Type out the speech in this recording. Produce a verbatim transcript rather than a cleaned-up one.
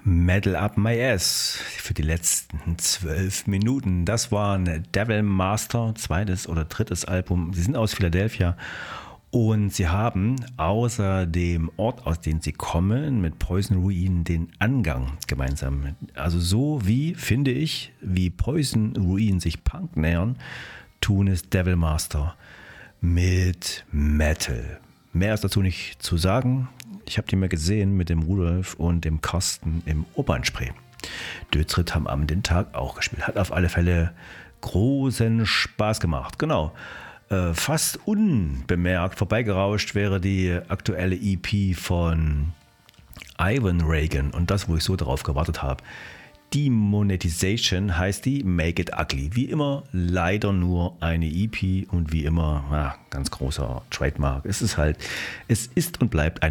Metal Up My Ass für die letzten zwölf Minuten. Das war ein Devil Master, zweites oder drittes Album. Sie sind aus Philadelphia und sie haben außer dem Ort, aus dem sie kommen, mit Poison Ruin den Angang gemeinsam. Also so wie, finde ich, wie Poison Ruin sich Punk nähern, tun es Devil Master mit Metal. Mehr ist dazu nicht zu sagen. Ich habe die mal gesehen mit dem Rudolf und dem Carsten im Opernspray. Dötzrit haben am den Tag auch gespielt. Hat auf alle Fälle großen Spaß gemacht. Genau. Äh, fast unbemerkt vorbeigerauscht wäre die aktuelle E P von Ivan Reagan. Und das, wo ich so darauf gewartet habe. Demonetization heißt die, Make It Ugly. Wie immer leider nur eine E P und wie immer, ja, ganz großer Trademark. Es ist halt, es ist und bleibt ein